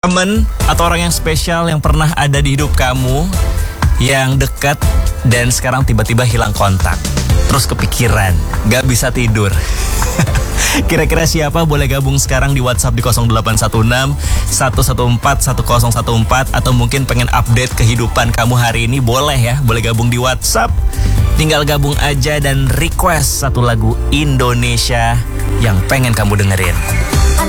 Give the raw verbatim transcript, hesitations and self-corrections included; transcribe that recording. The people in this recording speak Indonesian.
temen atau orang yang spesial yang pernah ada di hidup kamu, yang dekat dan sekarang tiba-tiba hilang kontak, terus kepikiran, gak bisa tidur. Kira-kira siapa? Boleh gabung sekarang di WhatsApp di nol delapan satu enam satu satu empat satu nol satu empat. Atau mungkin pengen update kehidupan kamu hari ini, boleh ya, boleh gabung di WhatsApp. Tinggal gabung aja dan request satu lagu Indonesia yang pengen kamu dengerin.